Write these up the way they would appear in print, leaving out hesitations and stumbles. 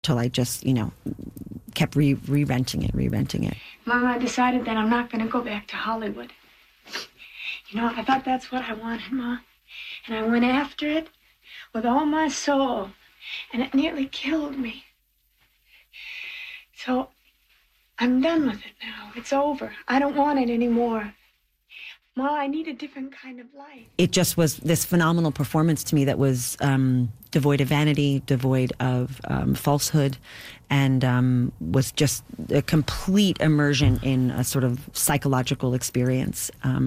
till I just, kept re-renting it. Mom, I decided that I'm not going to go back to Hollywood. I thought that's what I wanted, Ma. And I went after it with all my soul. And it nearly killed me. So I'm done with it now. It's over. I don't want it anymore. Ma, I need a different kind of life. It just was this phenomenal performance to me that was devoid of vanity, devoid of falsehood, and was just a complete immersion in a sort of psychological experience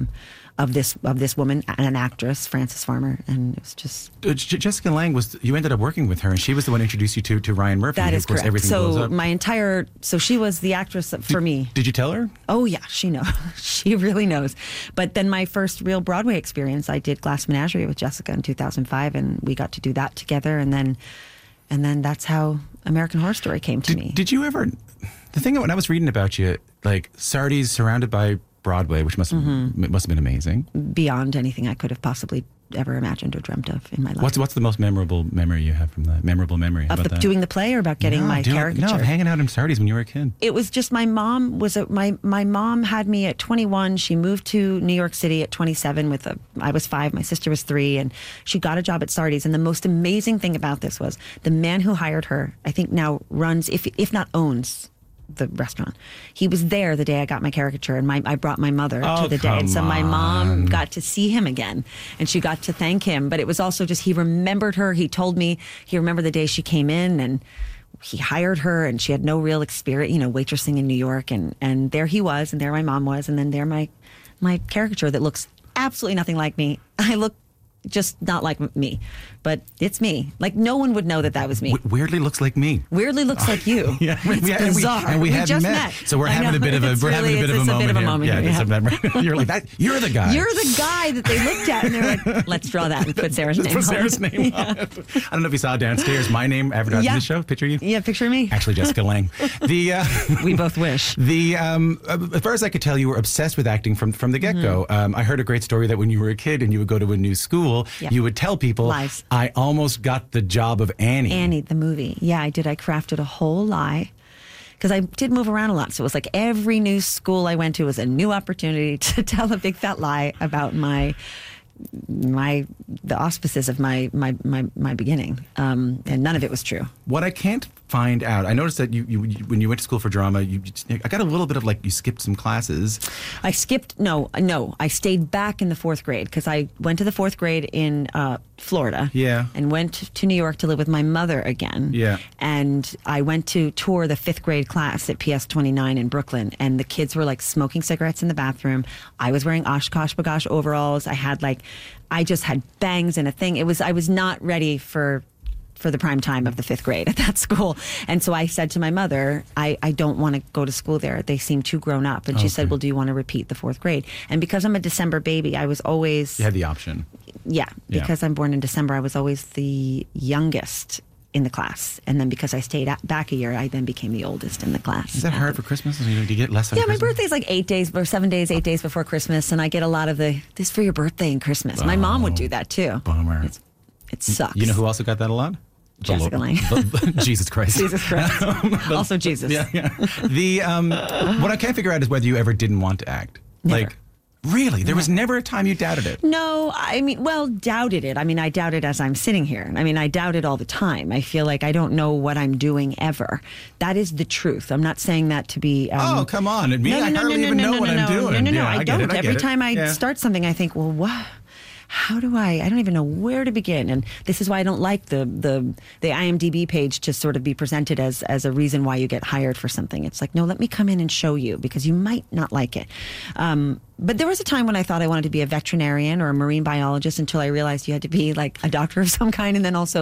of this woman, an actress, Frances Farmer, and it was just... Jessica Lange you ended up working with her, and she was the one who introduced you to Ryan Murphy. That is correct. Everything blows up. So she was the actress for me. Did you tell her? Oh yeah, she knows. She really knows. But then my first real Broadway experience, I did Glass Menagerie with Jessica in 2005, and we got to do that together, and then that's how American Horror Story came to me. Did you ever... The thing when I was reading about you, like Sardi's surrounded by Broadway, which must have been amazing. Beyond anything I could have possibly ever imagined or dreamt of in my life. What's the most memorable memory you have from that? Memorable memory of that? Doing the play, or about getting my caricature? No, of hanging out in Sardi's when you were a kid. It was just my mom my mom had me at 21. She moved to New York City at 27 I was 5, my sister was 3, and she got a job at Sardi's. And the most amazing thing about this was the man who hired her, I think now runs, if not owns, the restaurant. He was there the day I got my caricature, and I brought my mother to the day. And so my mom got to see him again, and she got to thank him. But it was also just, he remembered her. He told me he remembered the day she came in, and he hired her, and she had no real experience, waitressing in New York. And there he was, and there my mom was, and then there my caricature that looks absolutely nothing like me. I look just not like me, but it's me. Like, no one would know that was me. Weirdly looks like me. Weirdly looks like you. Yeah, it's bizarre. We hadn't just met. So we're having a bit of a moment here. Yeah, you're like that. You're the guy. You're the guy that they looked at and they're like, let's draw that and put Sarah's name on it. Put Sarah's name on it. I don't know if you saw downstairs my name advertised in the show. Picture you. Yeah, picture me. Actually, Jessica Lange. We both wish. As far as I could tell, you were obsessed with acting from the get-go. I heard a great story that when you were a kid and you would go to a new school, you would tell people, lies. I almost got the job of Annie. Annie, the movie. Yeah, I did. I crafted a whole lie. Because I did move around a lot. So it was like every new school I went to was a new opportunity to tell a big fat lie about the auspices of my beginning. And none of it was true. What I can't find out, I noticed that you when you went to school for drama, I got a little bit of you skipped some classes. I stayed back in the 4th grade because I went to the 4th grade in Florida. Yeah. And went to New York to live with my mother again. Yeah. And I went to tour the 5th grade class at PS 29 in Brooklyn, and the kids were smoking cigarettes in the bathroom. I was wearing OshKosh B'gosh overalls. I just had bangs and a thing. I was not ready for the prime time of the 5th grade at that school. And so I said to my mother, I don't want to go to school there. They seem too grown up. And she said, well, do you want to repeat the 4th grade? And because I'm a December baby, I was always... You had the option. Yeah. Because I'm born in December, I was always the youngest in the class. And then because I stayed back a year, I then became the oldest in the class. Is that hard for Christmas? Do you get less on Christmas? My birthday's 8 days before Christmas. And I get a lot of this for your birthday and Christmas. My mom would do that too. Bummer. It sucks. You know who also got that a lot? Jessica Lange. Jesus Christ. Jesus Christ. Also Jesus. Yeah. What I can't figure out is whether you ever didn't want to act. Never. Really? There was never a time you doubted it? No, doubted it. I doubt it as I'm sitting here. I doubt it all the time. I feel like I don't know what I'm doing ever. That is the truth. I'm not saying that to be... oh, come on. I hardly even know what I'm doing. No, I don't. Every time I start something, I think, well, what... How do I don't even know where to begin. And this is why I don't like the IMDb page to sort of be presented as a reason why you get hired for something. It's like, no, let me come in and show you because you might not like it. But there was a time when I thought I wanted to be a veterinarian or a marine biologist until I realized you had to be a doctor of some kind. And then also,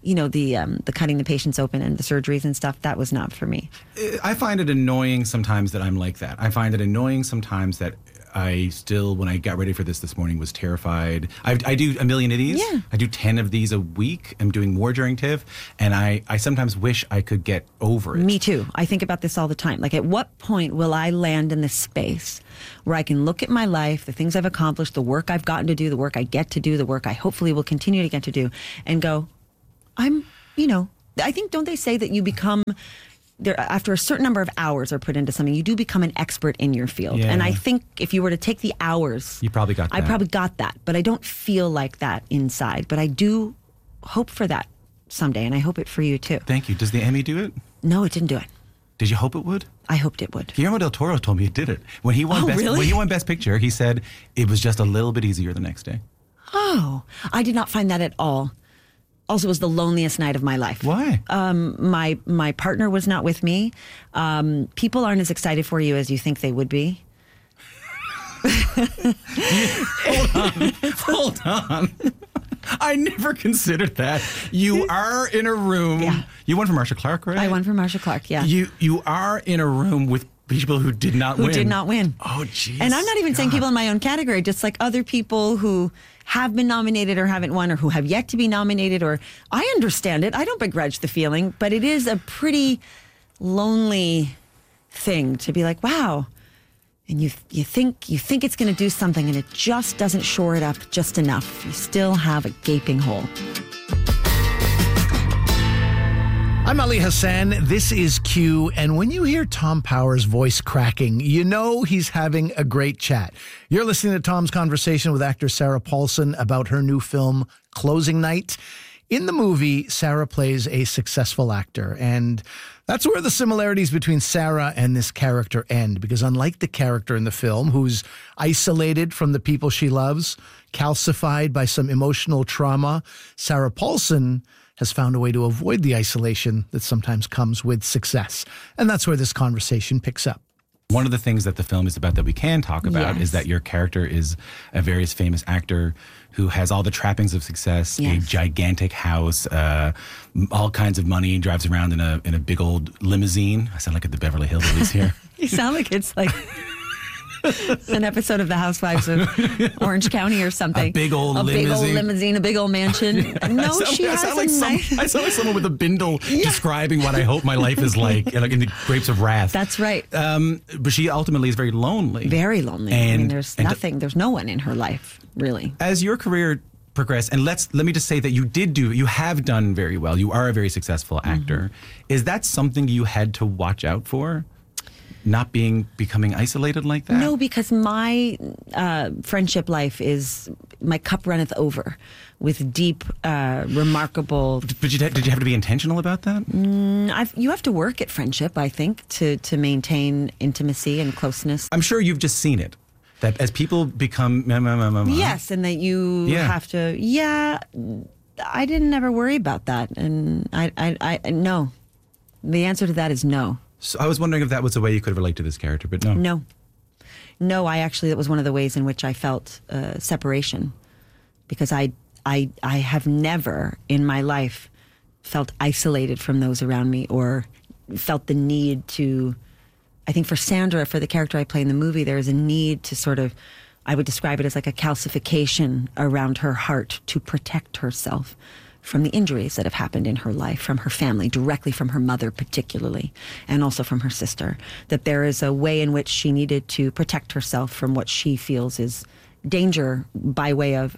the cutting the patients open and the surgeries and stuff, that was not for me. I find it annoying sometimes that I'm like that. I find it annoying sometimes that I still, when I got ready for this morning, was terrified. I do a million of these. Yeah. I do 10 of these a week. I'm doing more during TIFF. And I sometimes wish I could get over it. Me too. I think about this all the time. At what point will I land in this space where I can look at my life, the things I've accomplished, the work I've gotten to do, the work I get to do, the work I hopefully will continue to get to do, and go, I'm I think, don't they say that you become, there, after a certain number of hours are put into something, you do become an expert in your field. Yeah. And I think if you were to take the hours, You probably got that. I probably got that, but I don't feel like that inside. But I do hope for that someday, and I hope it for you too. Thank you. Does the Emmy do it? No, it didn't do it. Did you hope it would? I hoped it would. Guillermo del Toro told me it did it. When he won Really? When he won Best Picture, he said it was just a little bit easier the next day. Oh, I did not find that at all. Also, it was the loneliest night of my life. Why? My partner was not with me. People aren't as excited for you as you think they would be. Hold on. I never considered that. You are in a room. Yeah. You won for Marcia Clark, right? I won for Marcia Clark, yeah. You are in a room with people who did not win. Who did not win. Oh, jeez. And I'm not even saying people in my own category, just like other people who have been nominated or haven't won or who have yet to be nominated. Or I understand it. I don't begrudge the feeling, but it is a pretty lonely thing to be like, wow. And you think it's going to do something and it just doesn't shore it up just enough. You still have a gaping hole. I'm Ali Hassan. This is Q. And when you hear Tom Power's voice cracking, you know he's having a great chat. You're listening to Tom's conversation with actor Sarah Paulson about her new film, Closing Night. In the movie, Sarah plays a successful actor, and that's where the similarities between Sarah and this character end, because unlike the character in the film, who's isolated from the people she loves, calcified by some emotional trauma, Sarah Paulson has found a way to avoid the isolation that sometimes comes with success. And that's where this conversation picks up. One of the things that the film is about that we can talk about Yes. is that your character is a very famous actor who has all the trappings of success, Yes. a gigantic house, all kinds of money, drives around in a big old limousine. I sound like at the Beverly Hillbillies here. You sound like it's like an episode of The Housewives of Orange County or something. A big old big old limousine. limousine, a big old mansion. No, she has a nice... I sound like someone with a bindle describing what I hope my life is like in the Grapes of Wrath. That's right. But she ultimately is very lonely. Very lonely. I mean, And- there's and- nothing, there's no one in her life, really. As your career progressed, and let me just say that you have done very well. You are a very successful actor. Is that something you had to watch out for? Not becoming isolated like that? No, because my friendship life is, my cup runneth over with deep, remarkable... But did you have to be intentional about that? you have to work at friendship, I think, to maintain intimacy and closeness. I'm sure you've just seen it. That as people become... Yes, and that you Yeah. have to... Yeah, I didn't ever worry about that. And I no. The answer to that is no. So I was wondering if that was a way you could relate to this character, but no. No, that was one of the ways in which I felt separation. Because I have never in my life felt isolated from those around me or felt the need to... I think for Sandra, for the character I play in the movie, there is a need to sort of, I would describe it as like a calcification around her heart to protect herself from the injuries that have happened in her life, from her family, directly from her mother particularly, and also from her sister. That there is a way in which she needed to protect herself from what she feels is danger by way of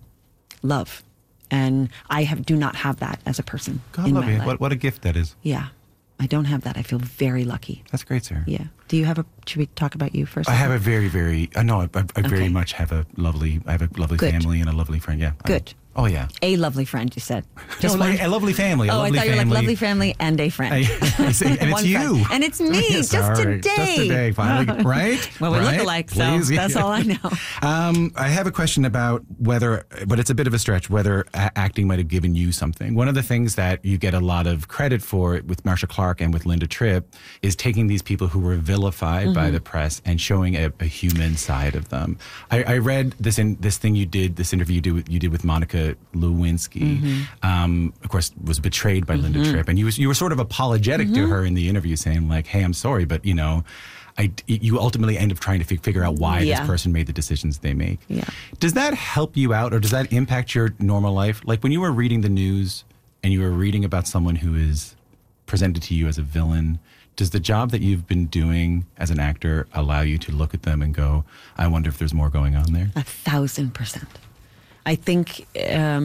love. And I do not have that as a person God in love my you. life. What a gift that is. Yeah, I don't have that. I feel very lucky. That's great, Sarah. Yeah. Do you have should we talk about you first? I have a very, very... no, I very Okay. much have a lovely Good. family and a lovely friend. Yeah. Good. Oh, yeah. A lovely friend, you said. No, one? a lovely family. A Oh, lovely I thought you were like family. lovely family and a friend. I see, and it's One you. friend. And it's me, just Sorry, today. Just today, finally. Right? Well, we right? look alike, so Please. that's all I know. I have a question about whether, but it's a bit of a stretch, whether acting might have given you something. One of the things that you get a lot of credit for with Marcia Clark and with Linda Tripp is taking these people who were vilified by the press and showing a human side of them. I read this thing you did, this interview you did with Monica Lewinsky. Of course, was betrayed by Linda Tripp, and you were sort of apologetic to her in the interview, saying like, "Hey, I'm sorry, but you know." You ultimately end up trying to figure out why Yeah. this person made the decisions they make. Yeah. Does that help you out, or does that impact your normal life? Like when you were reading the news and you were reading about someone who is presented to you as a villain, does the job that you've been doing as an actor allow you to look at them and go, I wonder if there's more going on there? 1,000%. I think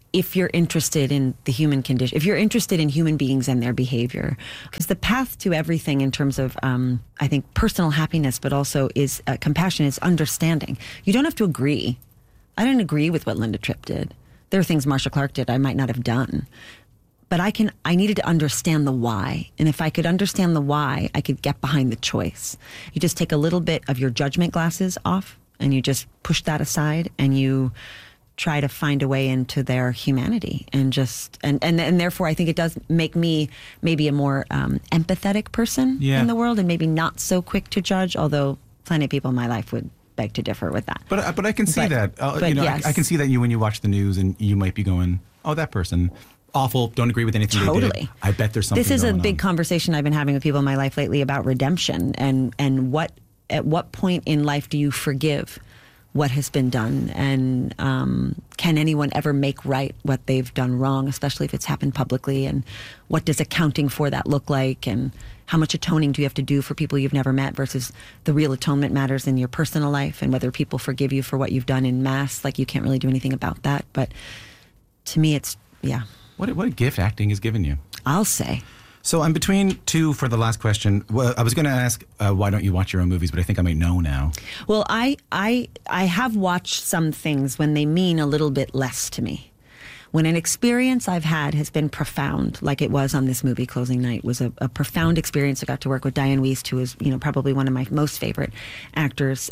if you're interested in the human condition, if you're interested in human beings and their behavior. Because the path to everything in terms of, I think, personal happiness, but also is compassion, is understanding. You don't have to agree. I didn't agree with what Linda Tripp did. There are things Marcia Clark did I might not have done. But I needed to understand the why. And if I could understand the why, I could get behind the choice. You just take a little bit of your judgment glasses off and you just push that aside and you try to find a way into their humanity and therefore I think it does make me maybe a more empathetic person in the world and maybe not so quick to judge, although plenty of people in my life would beg to differ with that. But I can see that. Yes. I can see that when you watch the news and you might be going, oh, that person, awful, don't agree with anything they did. I bet there's something This is a big on. Conversation I've been having with people in my life lately about redemption and at what point in life do you forgive what has been done, and can anyone ever make right what they've done wrong, especially if it's happened publicly, and what does accounting for that look like, and how much atoning do you have to do for people you've never met versus the real atonement matters in your personal life, and whether people forgive you for what you've done in mass, like you can't really do anything about that. But to me, it's, What a gift acting has given you. I'll say. So I'm between two for the last question. Well, I was going to ask, why don't you watch your own movies? But I think I might know now. Well, I have watched some things when they mean a little bit less to me. When an experience I've had has been profound, like it was on this movie, Closing Night, was a profound experience. I got to work with Diane Wiest, who is, probably one of my most favorite actors.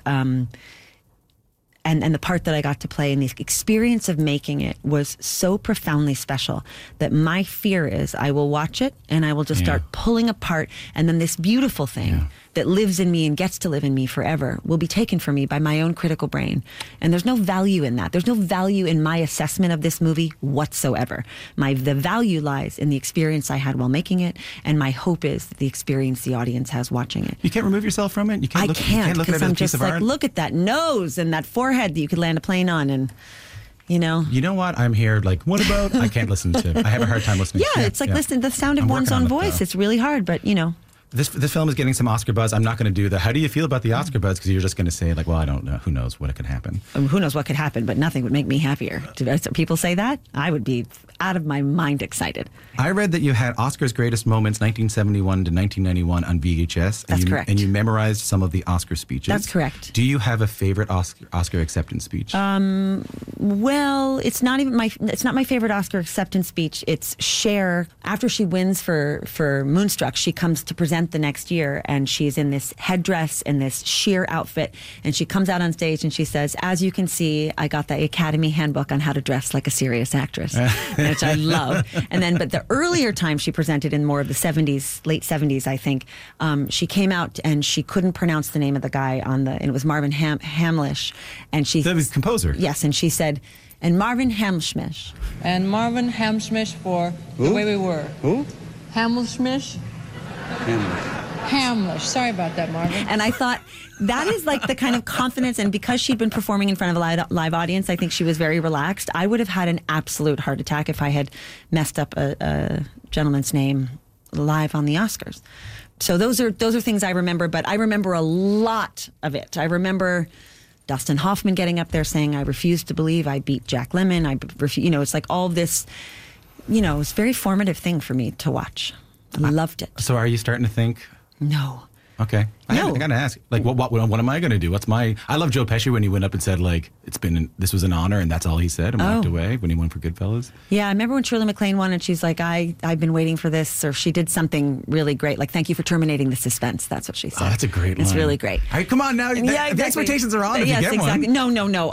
And the part that I got to play in the experience of making it was so profoundly special that my fear is I will watch it and I will just start pulling apart, and then this beautiful thing that lives in me and gets to live in me forever will be taken from me by my own critical brain. And there's no value in that. There's no value in my assessment of this movie whatsoever. The value lies in the experience I had while making it, and my hope is that the experience the audience has watching it. You can't remove yourself from it? You can't look at it as a piece of art? Look at that nose and that forehead that you could land a plane on, and you know what? I'm here like, what about? I can't listen to. I have a hard time listening. It's like listen to the sound of one's own voice. It's really hard, but This film is getting some Oscar buzz. I'm not going to do the, how do you feel about the Oscar buzz? Because you're just going to say, like, well, I don't know. Who knows what could happen? Who knows what could happen, but nothing would make me happier. Do people say that? I would be out of my mind excited. I read that you had Oscar's Greatest Moments 1971 to 1991 on VHS. That's correct. And you memorized some of the Oscar speeches. That's correct. Do you have a favorite Oscar acceptance speech? Well, it's not my favorite Oscar acceptance speech. It's Cher. After she wins for Moonstruck, she comes to present the next year, and she's in this headdress and this sheer outfit, and she comes out on stage and she says, "As you can see, I got the Academy Handbook on how to dress like a serious actress," which I love. And then, but the earlier time she presented in more of the 70s, late 70s, I think, she came out and she couldn't pronounce the name of the guy and it was Marvin Hamlisch, and she, that was the composer. Yes, and she said, "And Marvin Hamlisch." And Marvin Hamlisch for The Way We Were. Who? Hamlisch? Hamlisch. Sorry about that, Marvin. And I thought, that is like the kind of confidence, and because she'd been performing in front of a live audience, I think she was very relaxed. I would have had an absolute heart attack if I had messed up a gentleman's name live on the Oscars. So those are things I remember, but I remember a lot of it. I remember Dustin Hoffman getting up there saying, "I refuse to believe I beat Jack Lemmon." It's like all this, it's a very formative thing for me to watch. I loved it. So are you starting to think? No. Okay. No. I got to ask, like, what am I going to do? I love Joe Pesci when he went up and said, like, this was an honor, and that's all he said, and walked away when he won for Goodfellas. Yeah, I remember when Shirley MacLaine won, and she's like, I've been waiting for this, or she did something really great, like, "Thank you for terminating the suspense." That's what she said. Oh, that's a great line. It's really great. All right, come on now. Yeah, exactly. The expectations are on if yes, you get exactly. one. No.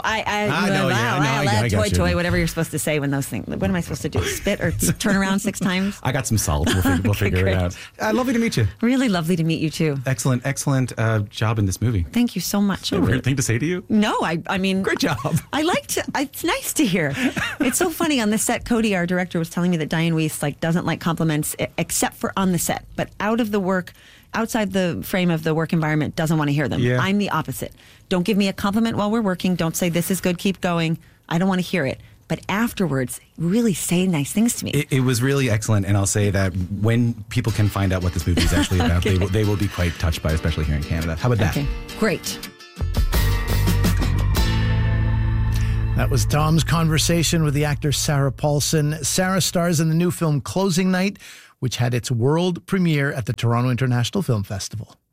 I got you. Whatever you're supposed to say when those things. What am I supposed to do? Spit or turn around 6 times? I got some salt. We'll figure it out. Lovely to meet you. Really lovely to meet you, too. Excellent job in this movie. Thank you so much. A weird thing to say to you? No, I mean... Great job. I like to... It's nice to hear. It's so funny. On the set, Cody, our director, was telling me that Diane Wiest doesn't like compliments except for on the set. But outside the frame of the work environment, doesn't want to hear them. Yeah. I'm the opposite. Don't give me a compliment while we're working. Don't say, "This is good, keep going." I don't want to hear it. But afterwards, really say nice things to me. It was really excellent, and I'll say that when people can find out what this movie is actually about, Okay. they will be quite touched by it, especially here in Canada. How about that? Okay, great. That was Tom's conversation with the actor Sarah Paulson. Sarah stars in the new film Closing Night, which had its world premiere at the Toronto International Film Festival.